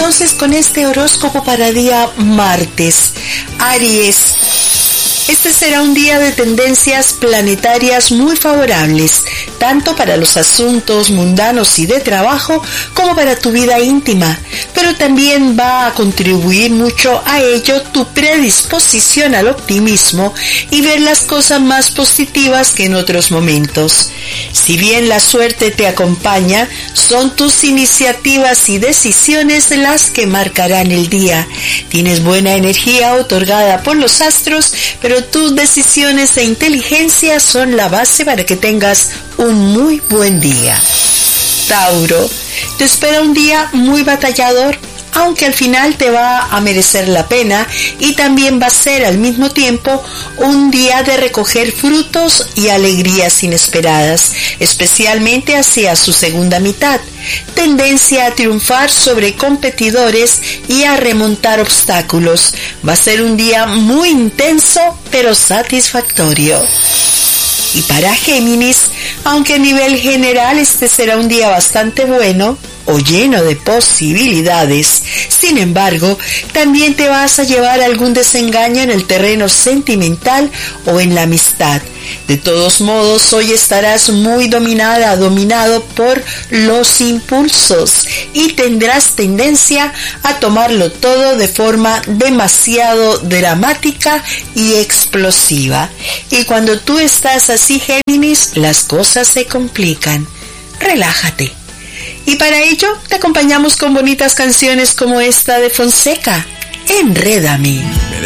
entonces con este horóscopo para día martes. Aries. Este será un día de tendencias planetarias muy favorables, tanto para los asuntos mundanos y de trabajo como para tu vida íntima, pero también va a contribuir mucho a ello tu predisposición al optimismo y ver las cosas más positivas que en otros momentos. Si bien la suerte te acompaña, son tus iniciativas y decisiones las que marcarán el día. Tienes buena energía otorgada por los astros, pero tus decisiones e inteligencia son la base para que tengas un muy buen día. Tauro, te espera un día muy batallador, aunque al final te va a merecer la pena y también va a ser al mismo tiempo un día de recoger frutos y alegrías inesperadas, especialmente hacia su segunda mitad. Tendencia a triunfar sobre competidores y a remontar obstáculos. Va a ser un día muy intenso pero satisfactorio. Y para Géminis, aunque a nivel general este será un día bastante bueno o lleno de posibilidades, sin embargo, también te vas a llevar algún desengaño en el terreno sentimental o en la amistad. De todos modos, hoy estarás muy dominado por los impulsos y tendrás tendencia a tomarlo todo de forma demasiado dramática y explosiva. Y cuando tú estás así, Géminis, las cosas se complican. Relájate. Y para ello te acompañamos con bonitas canciones como esta de Fonseca, Enrédame.